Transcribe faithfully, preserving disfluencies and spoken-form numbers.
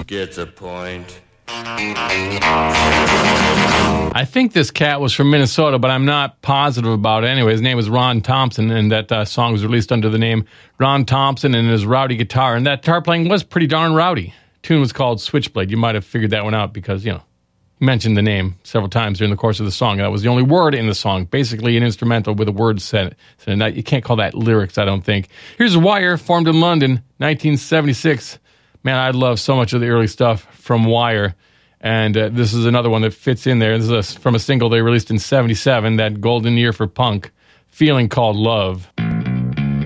Gets a point. I think this cat was from Minnesota, but I'm not positive about it. Anyway, his name was Ron Thompson, and that uh, song was released under the name Ron Thompson and his rowdy guitar. And that guitar playing was pretty darn rowdy. The tune was called Switchblade. You might have figured that one out because, you know, he mentioned the name several times during the course of the song. That was the only word in the song. Basically an instrumental with a word set. So you can't call that lyrics, I don't think. Here's Wire, formed in London, nineteen seventy-six. Man, I love so much of the early stuff from Wire. And uh, this is another one that fits in there. This is a, from a single they released in seventy-seven, that golden year for punk, Feeling Called Love.